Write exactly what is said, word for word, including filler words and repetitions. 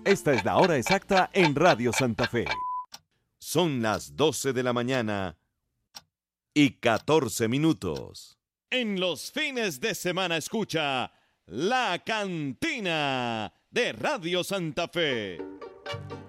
Esta es la hora exacta en Radio Santa Fe. Son las doce de la mañana y catorce minutos. En los fines de semana escucha La Cantina de Radio Santa Fe.